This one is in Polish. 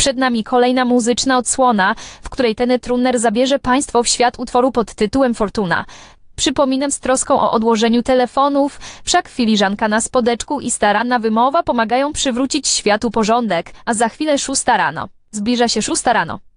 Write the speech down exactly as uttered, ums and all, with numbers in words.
Przed nami kolejna muzyczna odsłona, w której Tenet Runner zabierze Państwo w świat utworu pod tytułem Fortuna. Przypominam z troską o odłożeniu telefonów, wszak filiżanka na spodeczku i staranna wymowa pomagają przywrócić światu porządek, a za chwilę szósta rano. Zbliża się szósta rano.